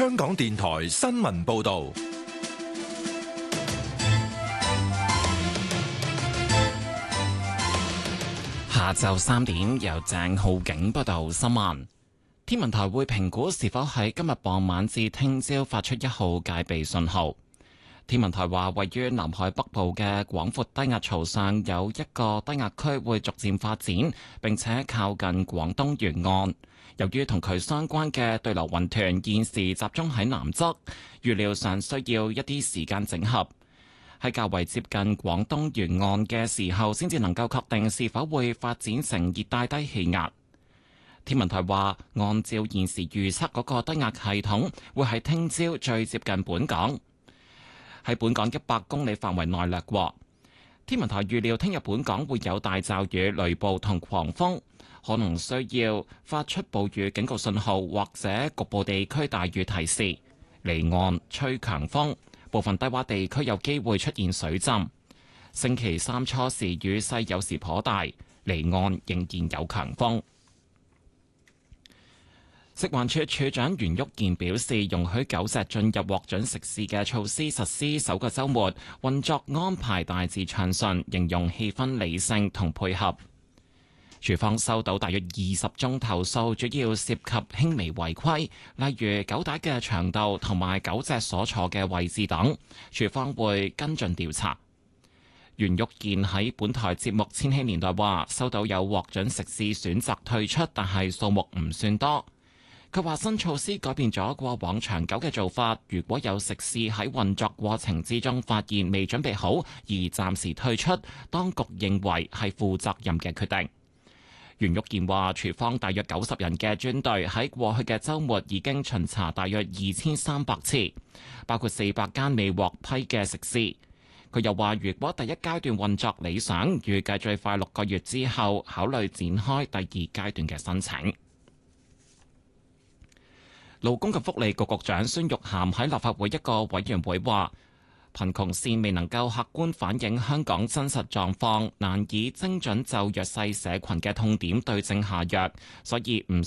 香港電台新聞報道。 下晝3點，由鄭浩景報道新聞。天文台會評估是否喺今日傍晚至聽朝發出1號戒備信號。天文台話，位於南海北部嘅廣闊低壓槽上有一個低壓區會逐漸發展，並且靠近廣東沿岸。由於同佢相關嘅對流雲團現時集中喺南側，預料上需要一啲時間整合，喺較為接近廣東沿岸嘅時候，先至能夠確定是否會發展成熱帶低氣壓。天文台話，按照現時預測嗰個低壓系統會喺聽朝最接近本港，喺本港100公里範圍內掠過。天文台預料聽日本港會有大驟雨、雷暴同狂風，可能需要發出暴雨警告信號或者局部地區大雨提示。離岸吹強風，部分低洼地區有機會出現水浸。星期三初時雨勢有時頗大，離岸仍然有強風。食環署署長袁旭健表示，容許狗隻進入獲准食肆嘅措施實施首個週末，運作安排大致暢順，形容氣氛理性同配合。署方收到大約20宗投訴，主要涉及輕微違規，例如狗帶嘅長度同埋狗隻所坐嘅位置等，署方會跟進調查。袁旭健喺本台節目《千禧年代》話，收到有獲准食肆選擇退出，但係數目唔算多。佢話新措施改變咗過往長久嘅做法，如果有食肆喺運作過程之中發現未準備好而暫時退出，當局認為係負責任嘅決定。袁旭健話，廚方大約90人嘅專隊喺過去嘅週末已經巡查大約2300次，包括400間未獲批嘅食肆。佢又話，如果第一階段運作理想，預計最快6個月之後考慮展開第二階段嘅申請。勞工及福利局局長孫玉菡喺立法會一個委員會話，貧窮線未能夠客觀反映香港真實狀況，難以精準就弱勢社群嘅痛點對症下藥，所以唔